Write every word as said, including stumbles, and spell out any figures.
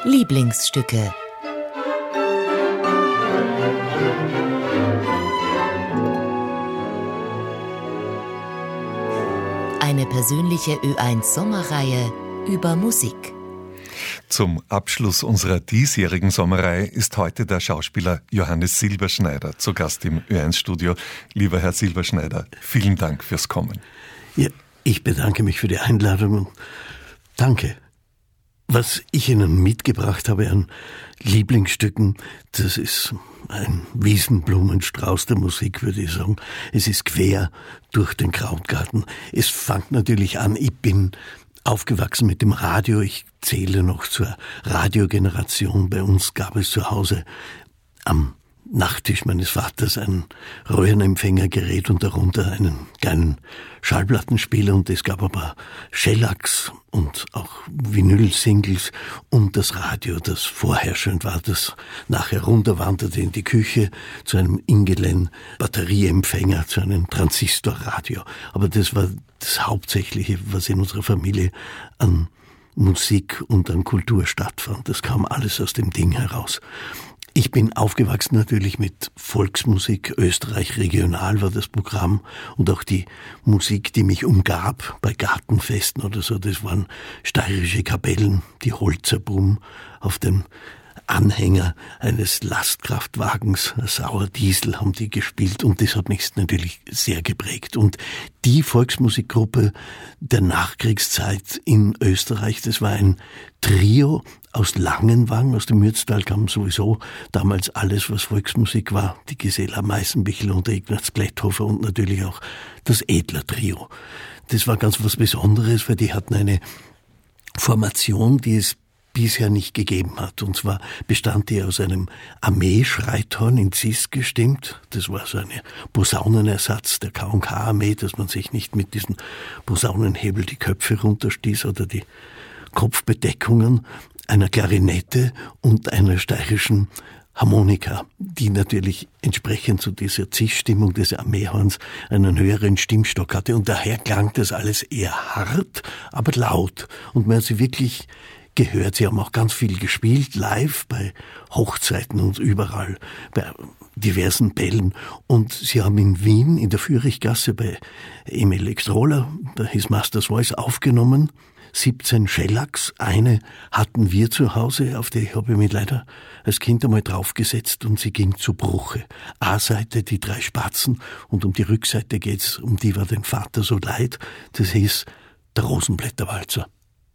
Lieblingsstücke. Eine persönliche Ö eins Sommerreihe über Musik. Zum Abschluss unserer diesjährigen Sommerreihe ist heute der Schauspieler Johannes Silberschneider zu Gast im Ö eins Studio. Lieber Herr Silberschneider, vielen Dank fürs Kommen. Ja, ich bedanke mich für die Einladung und danke. Was ich Ihnen mitgebracht habe an Lieblingsstücken, das ist ein Wiesenblumenstrauß der Musik, würde ich sagen. Es ist quer durch den Krautgarten. Es fängt natürlich an, ich bin aufgewachsen mit dem Radio. Ich zähle noch zur Radiogeneration. Bei uns gab es zu Hause am Nachttisch meines Vaters ein Röhrenempfängergerät und darunter einen kleinen Schallplattenspieler, und es gab aber Shellacks und auch Vinyl-Singles und das Radio, das vorherrschend war, das nachher runterwanderte in die Küche zu einem Ingelen-Batterieempfänger, zu einem Transistorradio. Aber das war das Hauptsächliche, was in unserer Familie an Musik und an Kultur stattfand. Das kam alles aus dem Ding heraus. Ich bin aufgewachsen natürlich mit Volksmusik. Österreich regional war das Programm, und auch die Musik, die mich umgab bei Gartenfesten oder so, das waren steirische Kapellen, die Holzerbrumm auf dem Anhänger eines Lastkraftwagens, ein Sauerdiesel, haben die gespielt, und das hat mich natürlich sehr geprägt. Und die Volksmusikgruppe der Nachkriegszeit in Österreich, das war ein Trio aus Langenwang, aus dem Mürztal kam sowieso damals alles, was Volksmusik war, die Gisela Meißenbichler und der Ignaz Plätthofer und natürlich auch das Edler-Trio. Das war ganz was Besonderes, weil die hatten eine Formation, die es bisher nicht gegeben hat. Und zwar bestand die aus einem Armeeschreitorn in Cis gestimmt. Das war so ein Posaunenersatz der K und K-Armee, dass man sich nicht mit diesen Posaunenhebel die Köpfe runterstieß oder die Kopfbedeckungen, einer Klarinette und einer steirischen Harmonika, die natürlich entsprechend zu dieser Cis-Stimmung des Armeehorns einen höheren Stimmstock hatte. Und daher klang das alles eher hart, aber laut. Und man hat sie wirklich gehört. Sie haben auch ganz viel gespielt, live, bei Hochzeiten und überall, bei diversen Bällen. Und sie haben in Wien, in der Führichgasse, bei Emil Extrola, bei His Master's Voice, aufgenommen. siebzehn Shellacks. Eine hatten wir zu Hause, auf die habe ich mich leider als Kind einmal draufgesetzt, und sie ging zu Bruche. A-Seite, die drei Spatzen, und um die Rückseite geht's, um die war dem Vater so leid. Das hieß der Rosenblätterwalzer.